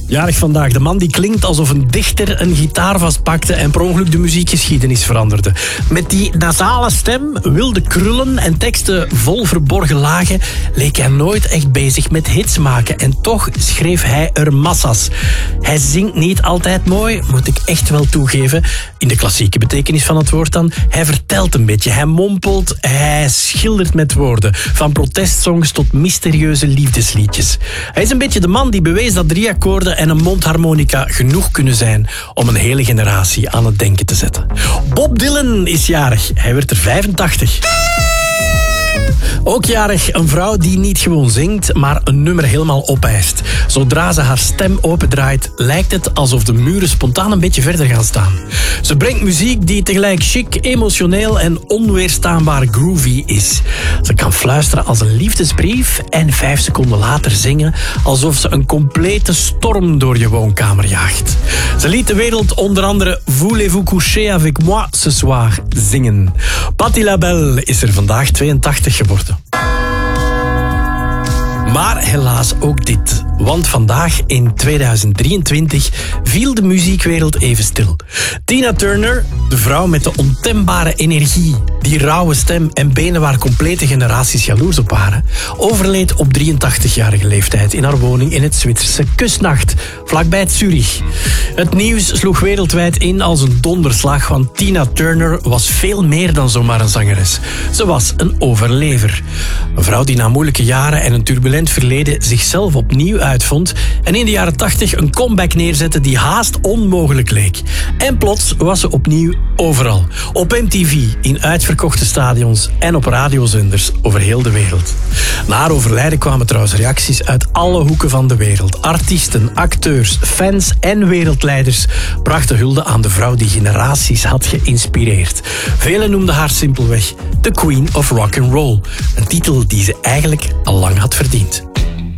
Jarig vandaag. De man die klinkt alsof een dichter een gitaar vastpakte en per ongeluk de muziekgeschiedenis veranderde. Met die nasale stem, wilde krullen en teksten vol verborgen lagen leek hij nooit echt bezig met hits maken. En toch schreef hij er massa's. Hij zingt niet altijd mooi, moet ik echt wel toegeven. In de klassieke betekenis van het woord dan. Hij vertelt een beetje, hij mompelt, hij schildert met woorden. Van protestsongs tot mysterieuze liefdesliedjes. Hij is een beetje de man die bewees dat 3 akkoorden en een mondharmonica genoeg kunnen zijn om een hele generatie aan het denken te zetten. Bob Dylan is jarig. Hij werd er 85. Ook jarig een vrouw die niet gewoon zingt, maar een nummer helemaal opeist. Zodra ze haar stem opendraait, lijkt het alsof de muren spontaan een beetje verder gaan staan. Ze brengt muziek die tegelijk chic, emotioneel en onweerstaanbaar groovy is. Ze kan fluisteren als een liefdesbrief en 5 seconden later zingen alsof ze een complete storm door je woonkamer jaagt. Ze liet de wereld onder andere Voulez-vous coucher avec moi ce soir zingen. Patti LaBelle is er vandaag 82 geworden. Maar helaas ook dit. Want vandaag in 2023 viel de muziekwereld even stil. Tina Turner, de vrouw met de ontembare energie, die rauwe stem en benen waar complete generaties jaloers op waren, overleed op 83-jarige leeftijd in haar woning in het Zwitserse Kustnacht, vlakbij Zurich. Het nieuws sloeg wereldwijd in als een donderslag, want Tina Turner was veel meer dan zomaar een zangeres. Ze was een overlever. Een vrouw die na moeilijke jaren en een turbulent verleden zichzelf opnieuw uitvond en in de jaren 80 een comeback neerzette die haast onmogelijk leek. En plots was ze opnieuw overal. Op MTV, in uitverkochte stadions en op radiozenders over heel de wereld. Na haar overlijden kwamen trouwens reacties uit alle hoeken van de wereld. Artiesten, acteurs, fans en wereldleiders brachten hulde aan de vrouw die generaties had geïnspireerd. Velen noemden haar simpelweg de Queen of Rock and Roll. Een titel die ze eigenlijk al lang had verdiend.